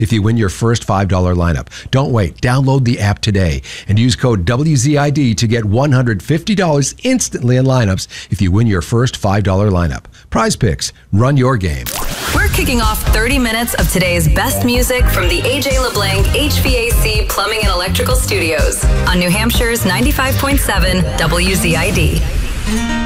if you win your first $5 lineup. Don't wait. Download the app today and use code WZID to get $150 instantly in lineups if you win your first $5 lineup. Prize Picks. Run your game. We're kicking off 30 minutes of today's best music from the AJ LeBlanc HVAC Plumbing and Electrical Studios on New Hampshire's 95.7 WZID.